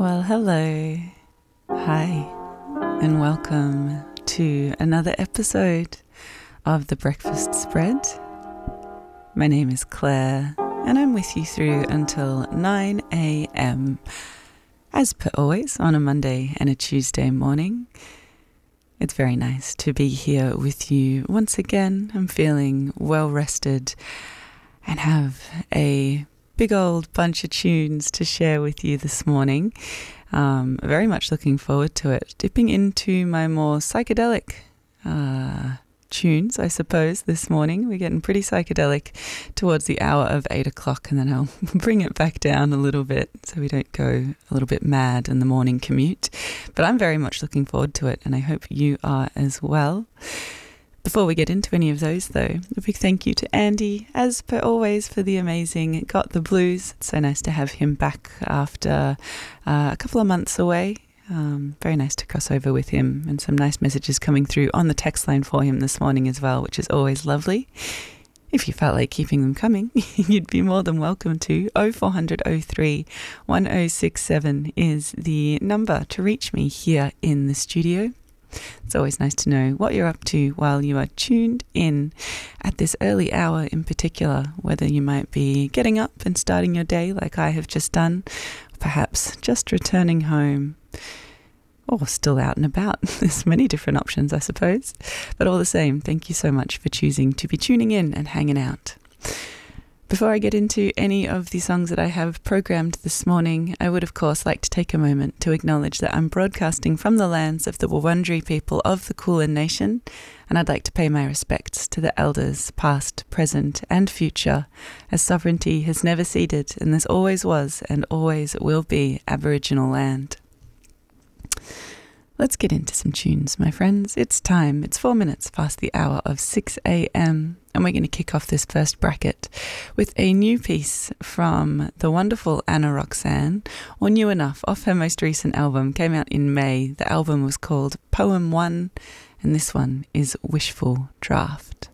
Well, hello, hi, and welcome to another episode of The Breakfast Spread. My name is Claire, and I'm with you through until 9 a.m, as per always, on a Monday and a Tuesday morning. It's very nice to be here with you once again. I'm feeling well rested and have a big old bunch of tunes to share with you this morning. Very much looking forward to it. Dipping into my more psychedelic tunes, I suppose, this morning. We're getting pretty psychedelic towards the hour of 8 o'clock, and then I'll bring it back down a little bit so we don't go a little bit mad in the morning commute. But I'm very much looking forward to it, and I hope you are as well. Before we get into any of those, though, a big thank you to Andy, as per always, for the amazing Got the Blues. It's so nice to have him back after a couple of months away. Very nice to cross over with him, and some nice messages coming through on the text line for him this morning as well, which is always lovely. If you felt like keeping them coming, you'd be more than welcome to. 0400 03 1067 is the number to reach me here in the studio. It's always nice to know what you're up to while you are tuned in at this early hour in particular, whether you might be getting up and starting your day like I have just done, perhaps just returning home, or still out and about. There's many different options, I suppose. But all the same, thank you so much for choosing to be tuning in and hanging out. Before I get into any of the songs that I have programmed this morning, I would of course like to take a moment to acknowledge that I'm broadcasting from the lands of the Wurundjeri people of the Kulin Nation, and I'd like to pay my respects to the elders past, present and future, as sovereignty has never ceded and this always was and always will be Aboriginal land. Let's get into some tunes, my friends. It's time. It's 4 minutes past the hour of 6 a.m. and we're going to kick off this first bracket with a new piece from the wonderful Anna Roxanne, or New Enough, off her most recent album. Came out in May. The album was called Poem 1, and this one is Wishful Draft.